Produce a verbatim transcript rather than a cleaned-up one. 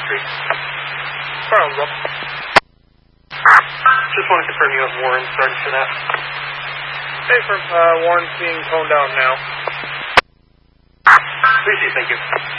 Street. Problem, bro. Just want to confirm you have warrants started for that. Hey, for uh, warrants being toned down now. Appreciate it, thank you.